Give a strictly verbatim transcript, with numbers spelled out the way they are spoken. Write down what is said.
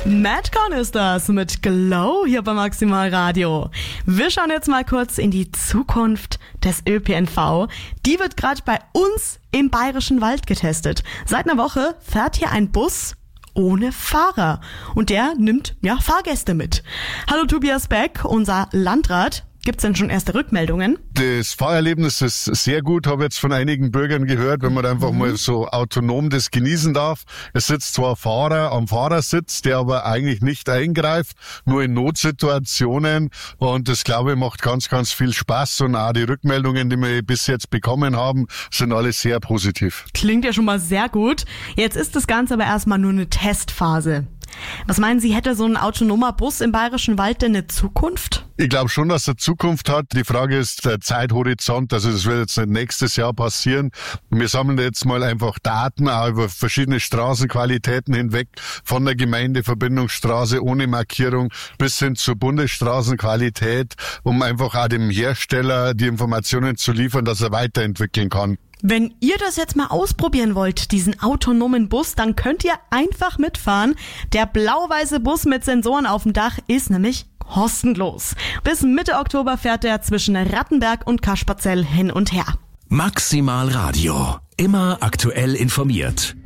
Madcon ist das mit Glow hier bei Maximal Radio. Wir schauen jetzt mal kurz in die Zukunft des Ö P N V. Die wird gerade bei uns im Bayerischen Wald getestet. Seit einer Woche fährt hier ein Bus ohne Fahrer und der nimmt ja Fahrgäste mit. Hallo Tobias Beck, unser Landrat. Gibt's denn schon erste Rückmeldungen? Das Fahrerlebnis ist sehr gut, habe jetzt von einigen Bürgern gehört, wenn man einfach mhm. mal so autonom das genießen darf. Es sitzt zwar ein Fahrer am Fahrersitz, der aber eigentlich nicht eingreift, nur in Notsituationen, und das, glaube ich, macht ganz, ganz viel Spaß, und auch die Rückmeldungen, die wir bis jetzt bekommen haben, sind alle sehr positiv. Klingt ja schon mal sehr gut. Jetzt ist das Ganze aber erstmal nur eine Testphase. Was meinen Sie, hätte so ein autonomer Bus im Bayerischen Wald denn eine Zukunft? Ich glaube schon, dass er Zukunft hat. Die Frage ist der Zeithorizont. Also das wird jetzt nicht nächstes Jahr passieren. Wir sammeln jetzt mal einfach Daten auch über verschiedene Straßenqualitäten hinweg, von der Gemeindeverbindungsstraße ohne Markierung bis hin zur Bundesstraßenqualität, um einfach auch dem Hersteller die Informationen zu liefern, dass er weiterentwickeln kann. Wenn ihr das jetzt mal ausprobieren wollt, diesen autonomen Bus, dann könnt ihr einfach mitfahren. Der blau-weiße Bus mit Sensoren auf dem Dach ist nämlich kostenlos. Bis Mitte Oktober fährt er zwischen Rattenberg und Kasperzell hin und her. Maximal Radio. Immer aktuell informiert.